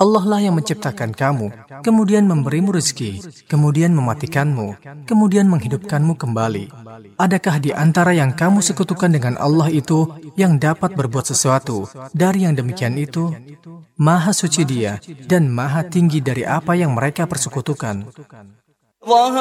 Allah lah yang menciptakan kamu, kemudian memberimu rezeki, kemudian mematikanmu, kemudian menghidupkanmu kembali. Adakah di antara yang kamu sekutukan dengan Allah itu yang dapat berbuat sesuatu dari yang demikian itu? Maha suci Dia dan maha tinggi dari apa yang mereka persekutukan.